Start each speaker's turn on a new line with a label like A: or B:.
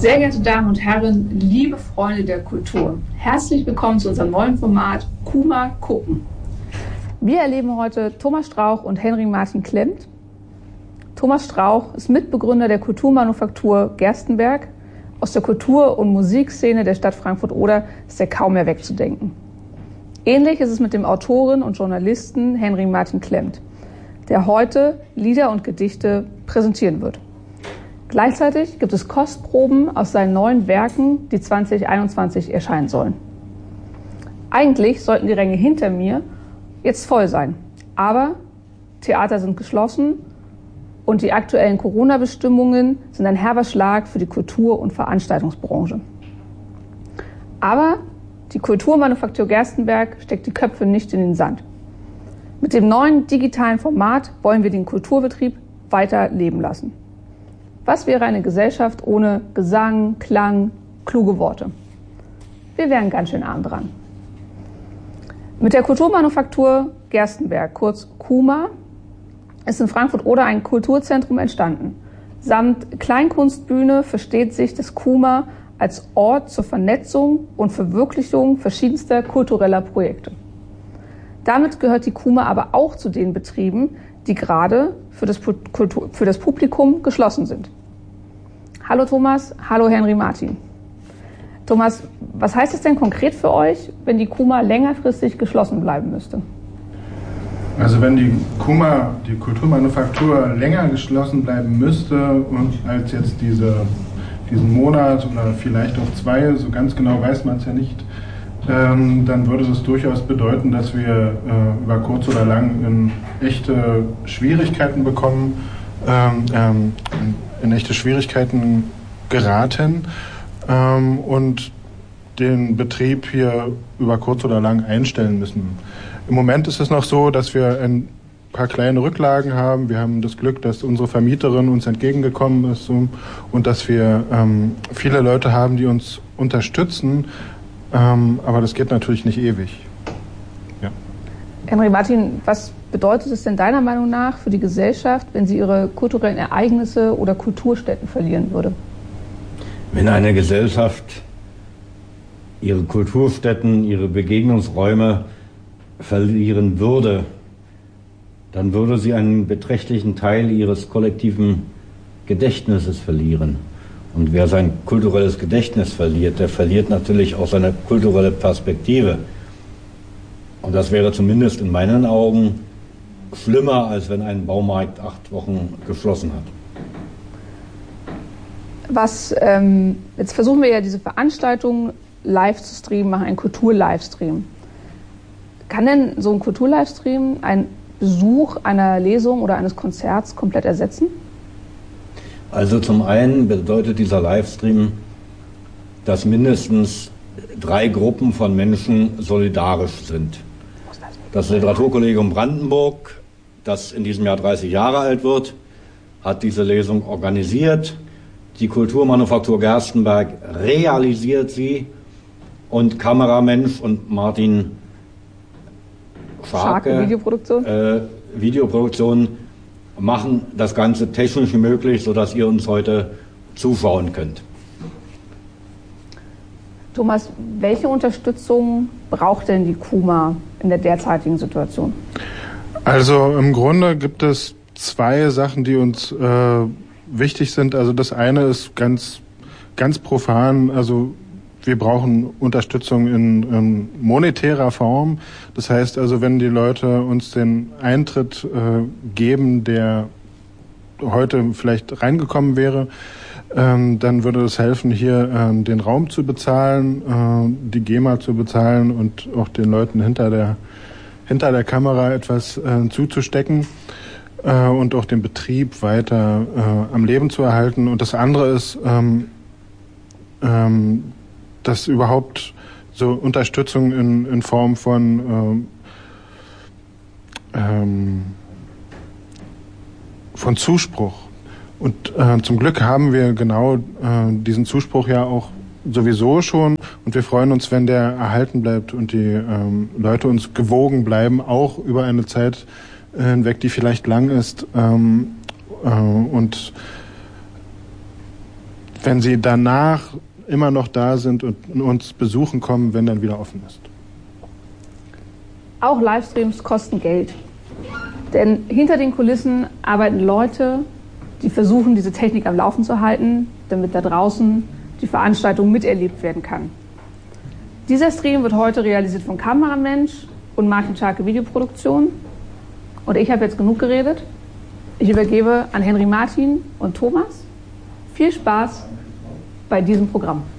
A: Sehr geehrte Damen und Herren, liebe Freunde der Kultur, herzlich willkommen zu unserem neuen Format KUMA gucken. Wir erleben heute Thomas Strauch und Henry Martin Klemmt. Thomas Strauch ist Mitbegründer der Kulturmanufaktur Gerstenberg. Aus der Kultur- und Musikszene der Stadt Frankfurt-Oder ist er kaum mehr wegzudenken. Ähnlich ist es mit dem Autoren und Journalisten Henry Martin Klemmt, der heute Lieder und Gedichte präsentieren wird. Gleichzeitig gibt es Kostproben aus seinen neuen Werken, die 2021 erscheinen sollen. Eigentlich sollten die Ränge hinter mir jetzt voll sein, aber Theater sind geschlossen und die aktuellen Corona-Bestimmungen sind ein herber Schlag für die Kultur- und Veranstaltungsbranche. Aber die Kulturmanufaktur Gerstenberg steckt die Köpfe nicht in den Sand. Mit dem neuen digitalen Format wollen wir den Kulturbetrieb weiter leben lassen. Was wäre eine Gesellschaft ohne Gesang, Klang, kluge Worte? Wir wären ganz schön arm dran. Mit der Kulturmanufaktur Gerstenberg, kurz KUMA, ist in Frankfurt-Oder ein Kulturzentrum entstanden. Samt Kleinkunstbühne versteht sich das KUMA als Ort zur Vernetzung und Verwirklichung verschiedenster kultureller Projekte. Damit gehört die KUMA aber auch zu den Betrieben, die gerade für das Publikum geschlossen sind. Hallo Thomas, hallo Henry Martin. Thomas, was heißt es denn konkret für euch, wenn die KUMA längerfristig geschlossen bleiben müsste?
B: Also wenn die KUMA, die Kulturmanufaktur, länger geschlossen bleiben müsste und als jetzt diesen Monat oder vielleicht auch 2, so ganz genau weiß man es ja nicht, dann würde das durchaus bedeuten, dass wir über kurz oder lang in echte Schwierigkeiten bekommen, in echte Schwierigkeiten geraten und den Betrieb hier über kurz oder lang einstellen müssen. Im Moment ist es noch so, dass wir ein paar kleine Rücklagen haben. Wir haben das Glück, dass unsere Vermieterin uns entgegengekommen ist und dass wir viele Leute haben, die uns unterstützen. Aber das geht natürlich nicht ewig. Ja.
A: Henry Martin, was bedeutet es denn deiner Meinung nach für die Gesellschaft, wenn sie ihre kulturellen Ereignisse oder Kulturstätten verlieren würde?
C: Wenn eine Gesellschaft ihre Kulturstätten, ihre Begegnungsräume verlieren würde, dann würde sie einen beträchtlichen Teil ihres kollektiven Gedächtnisses verlieren. Und wer sein kulturelles Gedächtnis verliert, der verliert natürlich auch seine kulturelle Perspektive. Und das wäre zumindest in meinen Augen schlimmer, als wenn ein Baumarkt 8 Wochen geschlossen hat.
A: Jetzt versuchen wir ja diese Veranstaltung live zu streamen, machen einen Kultur-Livestream. Kann denn so ein Kultur-Livestream einen Besuch einer Lesung oder eines Konzerts komplett ersetzen?
C: Also zum einen bedeutet dieser Livestream, dass mindestens 3 Gruppen von Menschen solidarisch sind. Das Literaturkollegium Brandenburg, das in diesem Jahr 30 Jahre alt wird, hat diese Lesung organisiert. Die Kulturmanufaktur Gerstenberg realisiert sie und Kameramensch und Martin Scharke, Videoproduktion, machen das Ganze technisch möglich, sodass ihr uns heute zuschauen könnt.
A: Thomas, welche Unterstützung braucht denn die KUMA in der derzeitigen Situation?
B: Also im Grunde gibt es 2 Sachen, die uns wichtig sind. Also das eine ist ganz profan, also wir brauchen Unterstützung in monetärer Form. Das heißt also, wenn die Leute uns den Eintritt geben, der heute vielleicht reingekommen wäre, dann würde es helfen, hier den Raum zu bezahlen, die GEMA zu bezahlen und auch den Leuten hinter der Kamera etwas zuzustecken und auch den Betrieb weiter am Leben zu erhalten. Und das andere ist, dass überhaupt so Unterstützung in Form von Zuspruch. Und zum Glück haben wir genau diesen Zuspruch ja auch sowieso schon. Und wir freuen uns, wenn der erhalten bleibt und die Leute uns gewogen bleiben, auch über eine Zeit hinweg, die vielleicht lang ist. Und wenn sie danach immer noch da sind und uns besuchen kommen, wenn dann wieder offen ist.
A: Auch Livestreams kosten Geld. Denn hinter den Kulissen arbeiten Leute, die versuchen, diese Technik am Laufen zu halten, damit da draußen die Veranstaltung miterlebt werden kann. Dieser Stream wird heute realisiert von Kameramensch und Martin Scharke Videoproduktion. Und ich habe jetzt genug geredet. Ich übergebe an Henry Martin und Thomas. Viel Spaß bei diesem Programm.